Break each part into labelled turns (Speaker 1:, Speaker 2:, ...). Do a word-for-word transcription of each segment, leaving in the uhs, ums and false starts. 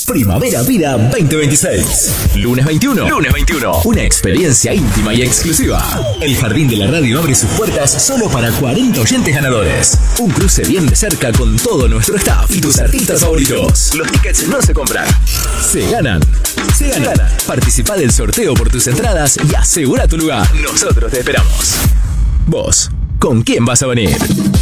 Speaker 1: Primavera Vida veinte veintiséis. Lunes veintiuno. Lunes veintiuno. Una experiencia íntima y exclusiva. El Jardín de la Radio abre sus puertas solo para cuarenta oyentes ganadores. Un cruce bien de cerca con todo nuestro staff y tus artistas favoritos. Los tickets no se compran, se ganan. Se ganan. Participa del sorteo por tus entradas y asegura tu lugar. Nosotros te esperamos. Vos, ¿con quién vas a venir?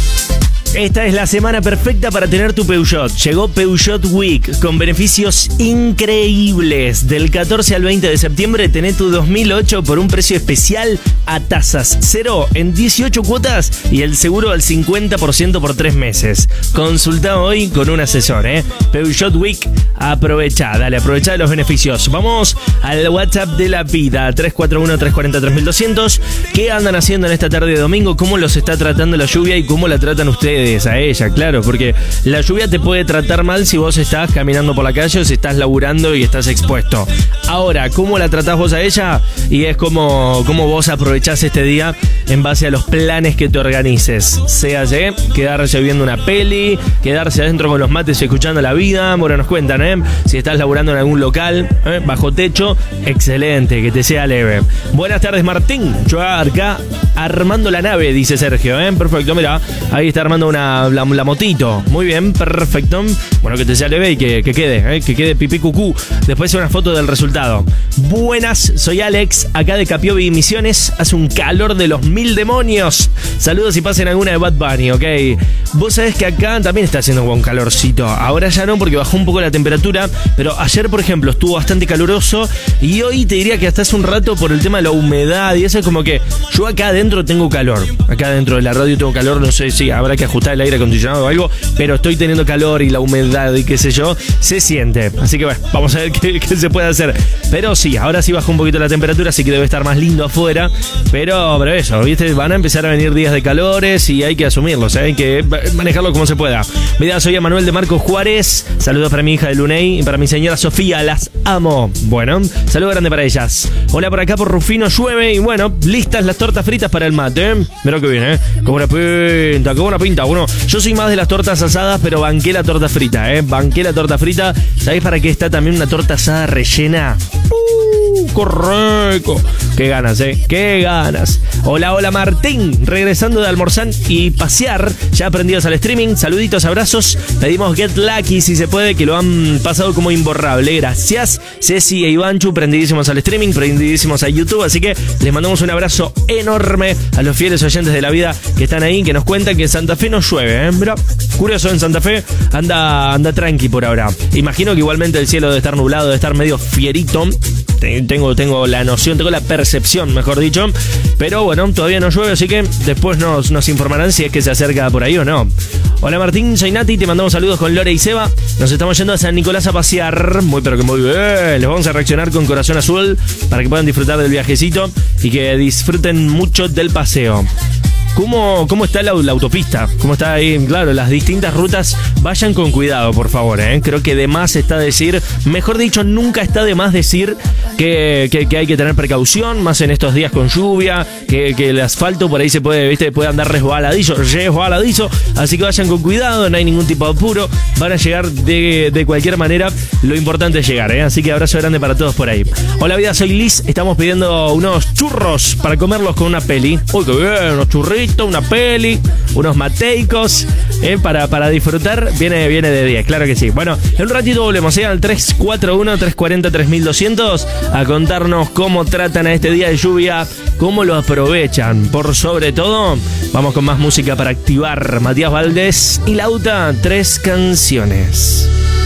Speaker 2: Esta es la semana perfecta para tener tu Peugeot. Llegó Peugeot Week con beneficios increíbles. Del catorce al veinte de septiembre tenés tu dos mil ocho por un precio especial a tasas cero en dieciocho cuotas y el seguro al cincuenta por ciento por tres meses. Consulta hoy con un asesor, ¿eh? Peugeot Week, aprovecha, dale, aprovecha de los beneficios. Vamos al WhatsApp de la vida, tres cuatro uno, tres cuatro cero, tres mil doscientos. ¿Qué andan haciendo en esta tarde de domingo? ¿Cómo los está tratando la lluvia y cómo la tratan ustedes a ella? Claro, porque la lluvia te puede tratar mal si vos estás caminando por la calle o si estás laburando y estás expuesto. Ahora, ¿cómo la tratás vos a ella? Y es como, como vos aprovechás este día en base a los planes que te organices. Sea ¿eh? quedarse viendo una peli, quedarse adentro con los mates escuchando la vida. Bueno, nos cuentan, ¿eh? Si estás laburando en algún local, ¿eh? bajo techo, excelente, que te sea leve. Buenas tardes, Martín. Yo acá armando la nave, dice Sergio, ¿eh? Perfecto, mira, ahí está armando una la, la motito. Muy bien, perfecto. Bueno, que te sea leve y que, que quede, ¿eh? que quede pipí cucú. Después una foto del resultado. Buenas, soy Alex, acá de Capiovi Misiones. Hace un calor de los mil demonios. Saludos y pasen alguna de Bad Bunny, ¿ok? Vos sabés que acá también está haciendo un buen calorcito. Ahora ya no, porque bajó un poco la temperatura. Pero ayer, por ejemplo, estuvo bastante caluroso. Y hoy te diría que hasta hace un rato, por el tema de la humedad y eso, es como que yo acá adentro tengo calor. Acá dentro de la radio tengo calor. No sé si habrá que ajustar el aire acondicionado o algo, pero estoy teniendo calor y la humedad y qué sé yo, se siente. Así que bueno, vamos a ver qué, qué se puede hacer. Pero sí, ahora sí bajó un poquito la temperatura, así que debe estar más lindo afuera. Pero, pero eso, ¿viste? Van a empezar a venir días de calores y hay que asumirlos, ¿eh? Hay que manejarlo como se pueda. Mira, soy Manuel de Marcos Juárez. Saludos para mi hija de Luney y para mi señora Sofía, las amo. Bueno, saludo grande para ellas. Hola, por acá por Rufino llueve y bueno, listas las tortas fritas para el mate, ¿eh? Mirá que bien, ¿eh? Como una pinta, como una pinta. Bueno, yo soy más de las tortas asadas, pero banqué la torta frita, ¿eh? Banqué la torta frita. ¿Sabés para qué está también una torta asada rellena? ¡Uh! ¡Correcto! ¡Qué ganas, eh! ¡Qué ganas! Hola, hola Martín. Regresando de almorzar y pasear. Ya aprendidos al streaming. Saluditos, abrazos. Pedimos Get Lucky si se puede, que lo han pasado como imborrable. Gracias. Ceci e Ivanchu, prendidísimos al streaming, prendidísimos a YouTube. Así que les mandamos un abrazo enorme a los fieles oyentes de la vida que están ahí, que nos cuentan que en Santa Fe no llueve, ¿eh? Mirá, curioso, en Santa Fe anda, anda tranqui por ahora. Imagino que igualmente el cielo debe estar nublado, debe estar medio fierito. Tengo, tengo la noción, tengo la percepción, mejor dicho. Pero bueno, todavía no llueve, así que después nos, nos informarán si es que se acerca por ahí o no. Hola Martín, soy Nati, te mandamos saludos con Lore y Seba. Nos estamos yendo a San Nicolás a pasear. Muy pero que muy bien. Les vamos a reaccionar con Corazón Azul para que puedan disfrutar del viajecito y que disfruten mucho del paseo. ¿Cómo, cómo está la, la autopista? ¿Cómo está ahí? Claro, las distintas rutas, vayan con cuidado, por favor, ¿eh? Creo que de más está decir, mejor dicho, nunca está de más decir que, que, que hay que tener precaución, más en estos días con lluvia, que, que el asfalto por ahí se puede, ¿viste? Puede andar resbaladizo, resbaladizo, así que vayan con cuidado, no hay ningún tipo de apuro, van a llegar de, de cualquier manera, lo importante es llegar, ¿eh? Así que abrazo grande para todos por ahí. Hola vida, soy Liz, estamos pidiendo unos churros para comerlos con una peli. Uy, qué bien, unos churritos, una peli, unos mateicos, eh, para, para disfrutar, viene, viene de diez, claro que sí. Bueno, en un ratito volvemos, ¿eh? Al tres cuatro uno, tres cuatro cero, tres mil doscientos a contarnos cómo tratan a este día de lluvia, cómo lo aprovechan. Por sobre todo, vamos con más música para activar. Matías Valdés y Lauta, tres canciones.